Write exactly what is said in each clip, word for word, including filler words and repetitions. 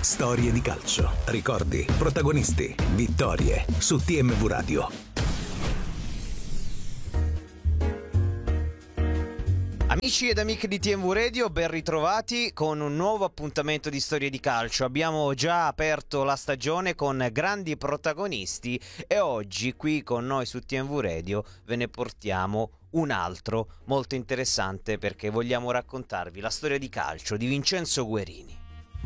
Storie di calcio, ricordi, protagonisti, vittorie su T M V Radio. Amici ed amiche di T M V Radio, ben ritrovati con un nuovo appuntamento di Storie di calcio. Abbiamo già aperto la stagione con grandi protagonisti e oggi qui con noi su T M V Radio ve ne portiamo un altro molto interessante, perché vogliamo raccontarvi la storia di calcio di Vincenzo Guerini.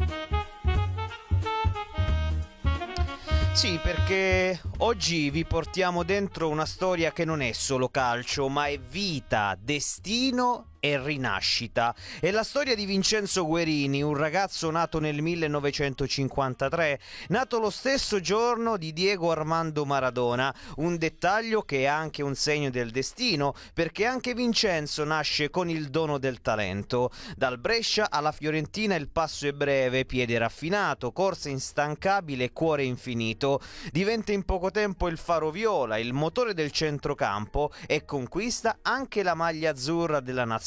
Sì, perché oggi vi portiamo dentro una storia che non è solo calcio, ma è vita, destino e rinascita. È la storia di Vincenzo Guerini, un ragazzo nato nel millenovecentocinquantatré, nato lo stesso giorno di Diego Armando Maradona, un dettaglio che è anche un segno del destino, perché anche Vincenzo nasce con il dono del talento. Dal Brescia alla Fiorentina il passo è breve, piede raffinato, corsa instancabile e cuore infinito. Diventa in poco tempo il faro viola, il motore del centrocampo e conquista anche la maglia azzurra della nazionale.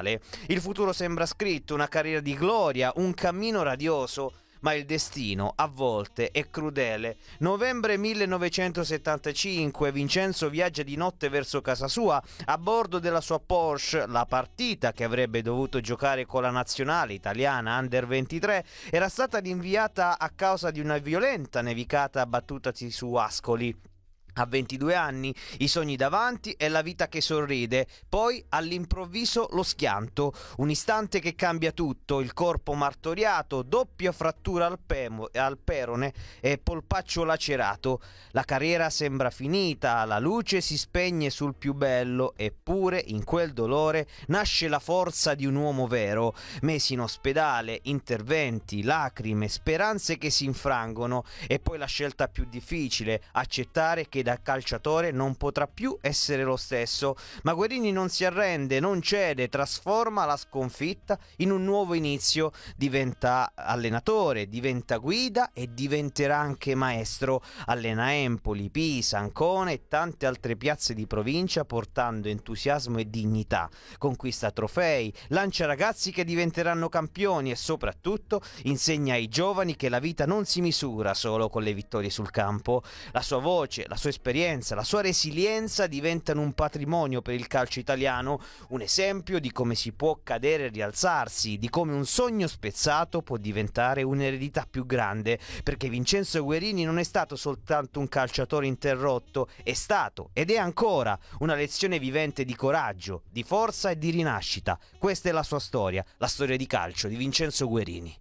Il futuro sembra scritto, una carriera di gloria, un cammino radioso, ma il destino a volte è crudele. Novembre millenovecentosettantacinque, Vincenzo viaggia di notte verso casa sua a bordo della sua Porsche. La partita che avrebbe dovuto giocare con la nazionale italiana Under ventitré era stata rinviata a causa di una violenta nevicata abbattutasi su Ascoli. A ventidue anni, i sogni davanti e la vita che sorride, poi all'improvviso lo schianto, un istante che cambia tutto, il corpo martoriato, doppia frattura al, pemo, al perone e polpaccio lacerato. La carriera sembra finita, la luce si spegne sul più bello, eppure in quel dolore nasce la forza di un uomo vero. Mesi in ospedale, interventi, lacrime, speranze che si infrangono e poi la scelta più difficile, accettare che da calciatore non potrà più essere lo stesso. Ma Guerini non si arrende, non cede, trasforma la sconfitta in un nuovo inizio, diventa allenatore, diventa guida e diventerà anche maestro. Allena Empoli, Pisa, Ancona e tante altre piazze di provincia, portando entusiasmo e dignità. Conquista trofei, lancia ragazzi che diventeranno campioni e soprattutto insegna ai giovani che la vita non si misura solo con le vittorie sul campo. La sua voce, la sua esperienza, la sua resilienza diventano un patrimonio per il calcio italiano, un esempio di come si può cadere e rialzarsi, di come un sogno spezzato può diventare un'eredità più grande, perché Vincenzo Guerini non è stato soltanto un calciatore interrotto, è stato ed è ancora una lezione vivente di coraggio, di forza e di rinascita. Questa è la sua storia, la storia di calcio di Vincenzo Guerini.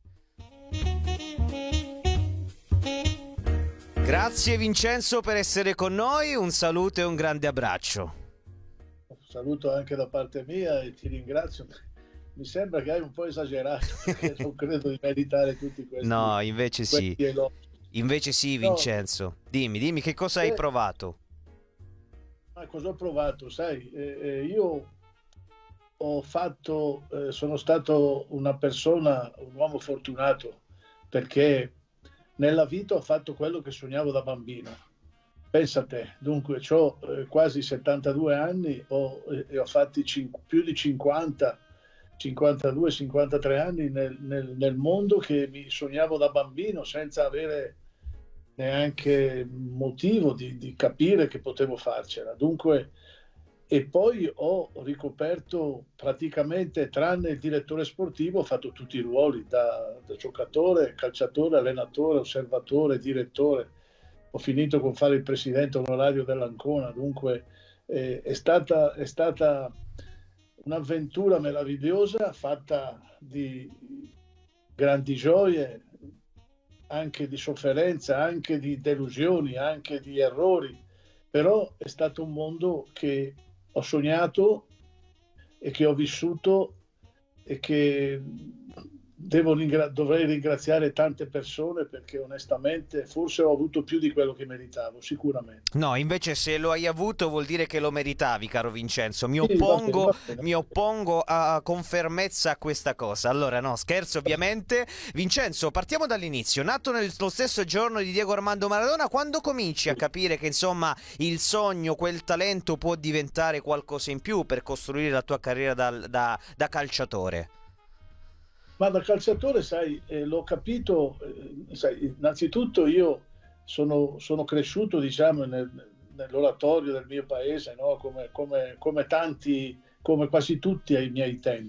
Grazie Vincenzo per essere con noi, un saluto e un grande abbraccio. Un saluto anche da parte mia e ti ringrazio. Mi sembra che hai un po' esagerato, perché non credo di meritare tutti questi. No, invece sì. Elogi. Invece sì, Vincenzo. No. Dimmi, dimmi che cosa eh, hai provato? Ma cosa ho provato? Sai, eh, eh, io ho fatto, eh, sono stato una persona, un uomo fortunato, perché nella vita ho fatto quello che sognavo da bambino. Pensa a te, dunque ho eh, quasi settantadue anni ho, eh, e ho fatti cinque, più di cinquanta, cinquantadue cinquantatré anni nel, nel, nel mondo che mi sognavo da bambino, senza avere neanche motivo di, di capire che potevo farcela. Dunque, e poi ho ricoperto praticamente, tranne il direttore sportivo, ho fatto tutti i ruoli, da, da giocatore, calciatore, allenatore, osservatore, direttore. Ho finito con fare il presidente onorario dell'Ancona. Dunque eh, è stata, è stata un'avventura meravigliosa, fatta di grandi gioie, anche di sofferenza, anche di delusioni, anche di errori. Però è stato un mondo che ho sognato e che ho vissuto e che devo ringra- dovrei ringraziare tante persone, perché onestamente forse ho avuto più di quello che meritavo, sicuramente. No, invece se lo hai avuto vuol dire che lo meritavi, caro Vincenzo. Mi Sì, oppongo, va bene, va bene. mi oppongo a, con fermezza a questa cosa. Allora, no, scherzo ovviamente. Vincenzo, partiamo dall'inizio. Nato nello stesso giorno di Diego Armando Maradona, quando cominci a capire che insomma il sogno, quel talento può diventare qualcosa in più per costruire la tua carriera da, da, da calciatore? Ma da calciatore, sai, eh, l'ho capito, eh, sai, innanzitutto io sono, sono cresciuto, diciamo, nel, nell'oratorio del mio paese, no? come, come, come tanti, come quasi tutti ai miei tempi.